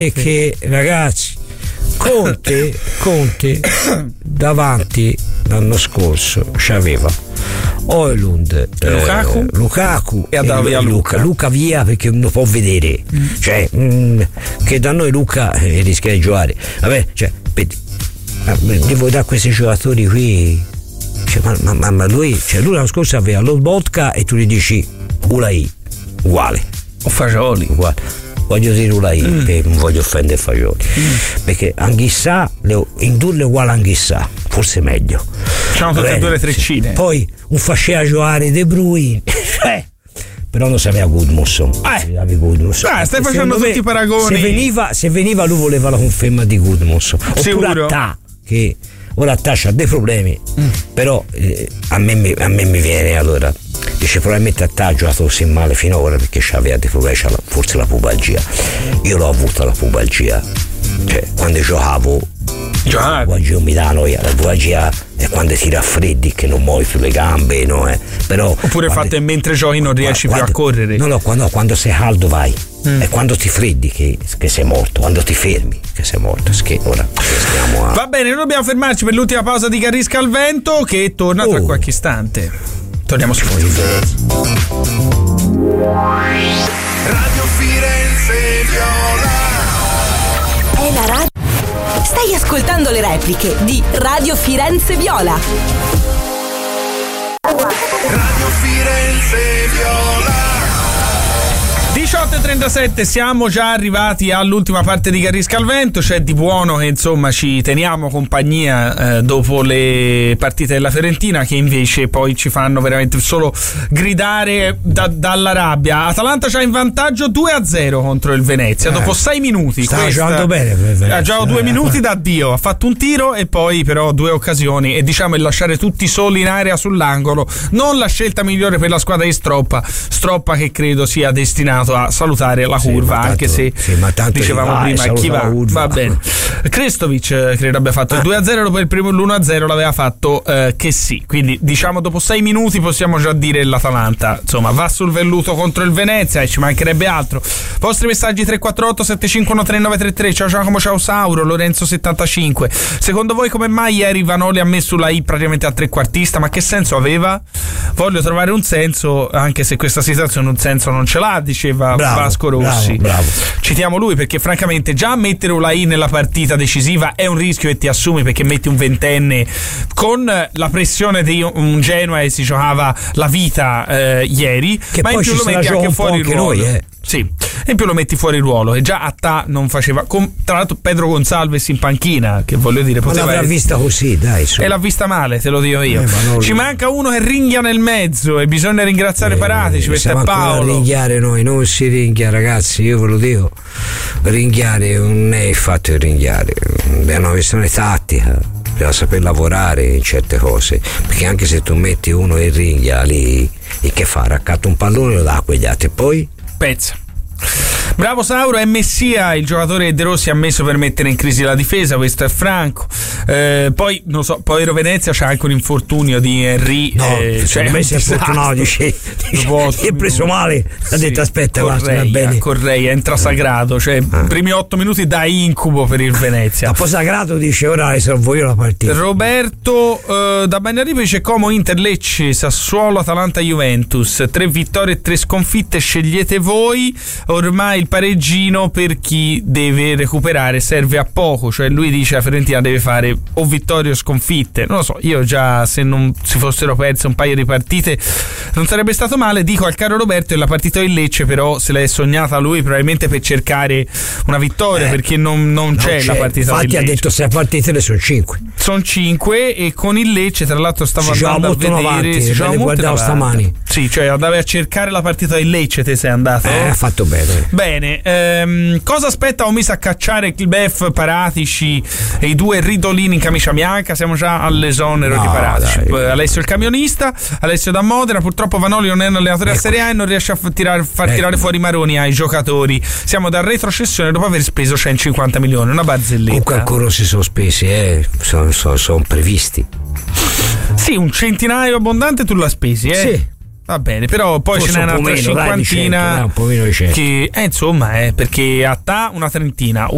è che ragazzi, Conte davanti l'anno scorso c'aveva Højlund, Lukaku e andava via Luca via perché non può vedere, cioè che da noi Luca rischia di giocare, vabbè, cioè devo dare questi giocatori qui, cioè, ma lui l'anno scorso aveva lo vodka e tu gli dici Ulai uguale o Fagioli uguale. Voglio dire Ulai perché non voglio offendere Fagioli, perché Anghissà indurle uguale Anghissà, forse meglio, c'hanno tutte e due le treccine, poi un faceva giocare De Bruyne però non sapeva Gudmundsson. Stai facendo tutti i paragoni. Se veniva lui voleva la conferma di Gudmundsson, oppure Attà, che ora Attà c'ha dei problemi, però a me mi viene, allora dice probabilmente Attà ha giocato così male finora perché c'aveva dei problemi, forse la pubalgia. Io l'ho avuta la pubalgia, cioè quando giocavo pubalgia umidano, la pubalgia è quando ti raffreddi che non muovi più le gambe, no? Però oppure fatte mentre giochi non riesci più a correre. No, quando sei caldo vai. È quando ti freddi che sei morto, quando ti fermi che sei morto. Ora stiamo a... Va bene, noi dobbiamo fermarci per l'ultima pausa di Carrisca al Vento che torna tra qualche istante. Torniamo su Radio Firenze Viola. È la radio. Stai ascoltando le repliche di Radio Firenze Viola. Radio Firenze Viola. 18:37, siamo già arrivati all'ultima parte di Carrisca al Vento. C'è di buono che insomma ci teniamo compagnia dopo le partite della Fiorentina, che invece poi ci fanno veramente solo gridare dalla rabbia. Atalanta c'ha in vantaggio 2-0 contro il Venezia dopo 6 minuti. Stava giocando bene per Venezia. Ha giocato 2 minuti da Dio, ha fatto un tiro e poi però 2 occasioni, e diciamo il lasciare tutti soli in area sull'angolo non la scelta migliore per la squadra di Stroppa che credo sia destinato a salutare la curva, anche se dicevamo prima chi va bene. Krestovic credo abbia fatto il 2-0, dopo il primo l'1-0 l'aveva fatto che sì, quindi diciamo dopo 6 minuti possiamo già dire l'Atalanta insomma va sul velluto contro il Venezia e ci mancherebbe altro. Vostri messaggi 348 751 3933. Ciao Giacomo, ciao Sauro, Lorenzo 75. Secondo voi come mai ieri Vanoli ha messo la I praticamente a trequartista? Ma che senso aveva? Voglio trovare un senso, anche se questa situazione un senso non ce l'ha, diceva Vasco Rossi. Bravo. Citiamo lui perché francamente già mettere una I nella partita decisiva è un rischio che ti assumi, perché metti un ventenne con la pressione di un Genoa e si giocava la vita ieri, che ma poi in più lo metti anche fuori il ruolo. Sì, e in più lo metti fuori ruolo, e già Attà non faceva tra l'altro Pedro Gonçalves in panchina, che voglio dire poteva, ma l'ha vista così, dai, e l'ha vista male, te lo dico io. Ci manca uno che ringhia nel mezzo e bisogna ringraziare Paratici, questo è Paolo. Ringhiare noi non si ringhia, ragazzi, io ve lo dico, ringhiare non è il fatto di ringhiare, è una questione tattica, bisogna saper lavorare in certe cose, perché anche se tu metti uno e ringhia lì, e che fa? Raccatta un pallone e lo dà a quegli altri e poi pezza. Bravo Sauro, è Messia il giocatore che De Rossi ha messo per mettere in crisi la difesa, questo è Franco. Poi non so, poi Venezia c'ha anche un infortunio di Henry, cioè Messi è fortunato, dice è preso male, ha detto aspetta, va bene. Correia entra Sagrato, cioè primi 8 minuti da incubo per il Venezia. Dopo Sagrato dice ora risolvo io la partita. Roberto da Bagnaripo dice Como, Inter, Lecce, Sassuolo, Atalanta, Juventus, 3 vittorie e 3 sconfitte, scegliete voi. Ormai il pareggino per chi deve recuperare serve a poco, cioè lui dice la Fiorentina deve fare o vittorie o sconfitte, non lo so, io già se non si fossero perse un paio di partite non sarebbe stato male. Dico al caro Roberto che la partita in Lecce però se l'è sognata lui probabilmente per cercare una vittoria, perché non c'è la partita. Infatti ha detto 6 partite, ne sono 5 e con il Lecce tra l'altro stavo andando a vedere avanti, si gioca molto guardavo stamani. Sì, cioè andavi a cercare la partita in Lecce, te sei andato? Ha fatto bene. Cosa aspetta Omis a cacciare Kilbef, Paratici e i 2 Ridolini in camicia bianca? Siamo già all'esonero di Paratici. Alessio il camionista, Alessio da Modena. Purtroppo Vanoli non è un allenatore a Serie A e non riesce a far tirare fuori i maroni ai giocatori. Siamo da retrocessione dopo aver speso 150 milioni, una barzelletta. Comunque ancora si sono spesi, sono previsti. Sì, un centinaio abbondante tu l'ha spesi, Sì. Va bene, però poi ce n'è un'altra cinquantina, un po' meno di 100, che insomma perché Attà una trentina,